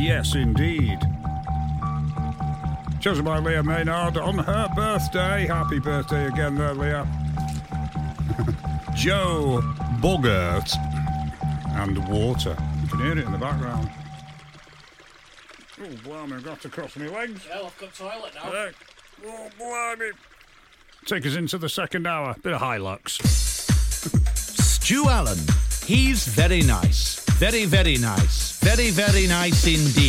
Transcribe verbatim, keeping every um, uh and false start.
Yes, indeed. Chosen by Leah Maynard on her birthday. Happy birthday again there, Leah. Joe Boggart and Water. You can hear it in the background. Oh, blimey, I've got to cross my legs. Yeah, I've got toilet now. Right. Oh, blimey. Take us into the second hour. Bit of Hilux. Stu Allen. He's very nice. Very, very nice. Very, very nice indeed.